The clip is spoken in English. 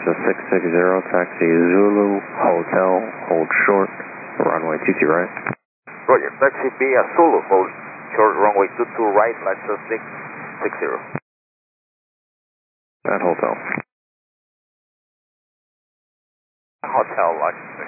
Lexus 660, taxi Zulu, hotel, hold short, runway 22 right. Roger, taxi via Zulu, hold short, runway 22 right, Lexus 660. At hotel. Hotel, Lexus